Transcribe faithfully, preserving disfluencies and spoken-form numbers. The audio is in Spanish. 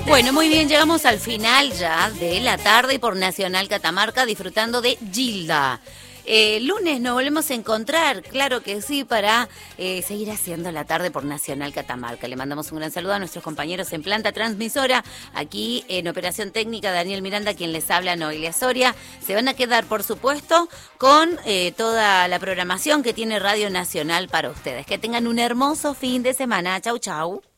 Bueno, muy bien, llegamos al final ya de la tarde por Nacional Catamarca disfrutando de Gilda. Eh, lunes nos volvemos a encontrar, claro que sí, para eh, seguir haciendo la tarde por Nacional Catamarca. Le mandamos un gran saludo a nuestros compañeros en planta transmisora, aquí en Operación Técnica, Daniel Miranda, quien les habla, Noelia Soria. Se van a quedar, por supuesto, con eh, toda la programación que tiene Radio Nacional para ustedes. Que tengan un hermoso fin de semana. Chau, chau.